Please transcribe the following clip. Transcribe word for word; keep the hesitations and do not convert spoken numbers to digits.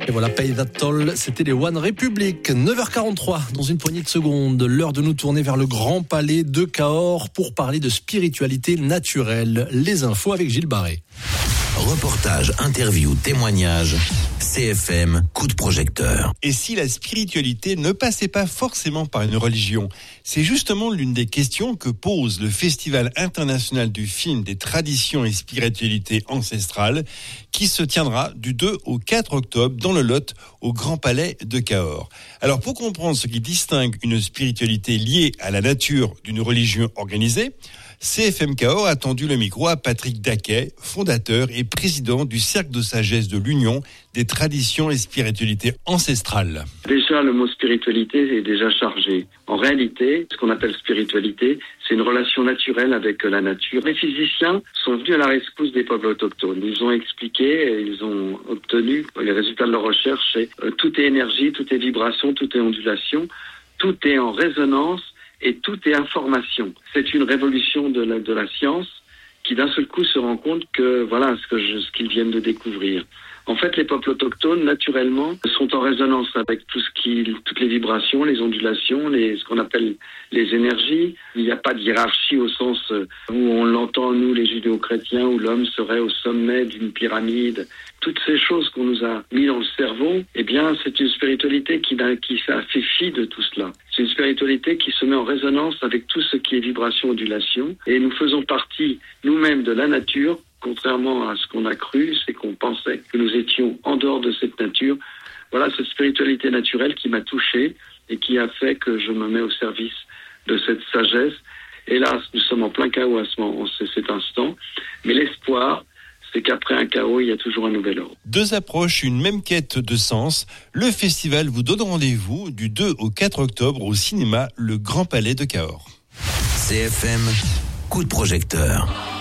Et voilà, Pay That Toll, c'était les One Republic. neuf heures quarante-trois, dans une poignée de secondes, l'heure de nous tourner vers le Grand Palais de Cahors pour parler de spiritualité naturelle. Les infos avec Gilles Barré. Reportage, interview, témoignage, C F M, coup de projecteur. Et si la spiritualité ne passait pas forcément par une religion ? C'est justement l'une des questions que pose le Festival international du film des traditions et spiritualités ancestrales qui se tiendra du deux au quatre octobre dans le Lot au Grand Palais de Cahors. Alors pour comprendre ce qui distingue une spiritualité liée à la nature d'une religion organisée, C F M Cahors a tendu le micro à Patrick Daquet, fondateur et président du Cercle de sagesse de l'Union des traditions et spiritualités ancestrales. Déjà, le mot spiritualité est déjà chargé. En réalité, ce qu'on appelle spiritualité, c'est une relation naturelle avec la nature. Les physiciens sont venus à la rescousse des peuples autochtones. Ils ont expliqué, ils ont obtenu les résultats de leur recherche. Et, euh, tout est énergie, tout est vibration, tout est ondulation, tout est en résonance. Et tout est information. C'est une révolution de la, de la science qui d'un seul coup se rend compte que voilà ce que je, ce qu'ils viennent de découvrir. En fait, les peuples autochtones, naturellement, sont en résonance avec tout ce qui, toutes les vibrations, les ondulations, les, ce qu'on appelle les énergies. Il n'y a pas de hiérarchie au sens où on l'entend, nous, les judéo-chrétiens, où l'homme serait au sommet d'une pyramide. Toutes ces choses qu'on nous a mis dans le cerveau, eh bien, c'est une spiritualité qui, qui a fait fi de tout cela. C'est une spiritualité qui se met en résonance avec tout ce qui est vibration, ondulation. Et nous faisons partie, nous-mêmes, de la nature. Contrairement à ce qu'on a cru, c'est qu'on pensait que nous étions en dehors de cette nature. Voilà cette spiritualité naturelle qui m'a touché et qui a fait que je me mets au service de cette sagesse. Hélas, nous sommes en plein chaos à ce moment, en cet instant. Mais l'espoir, c'est qu'après un chaos, il y a toujours un nouvel ordre. Deux approches, une même quête de sens. Le festival vous donne rendez-vous du deux au quatre octobre au cinéma Le Grand Palais de Cahors. C F M, coup de projecteur.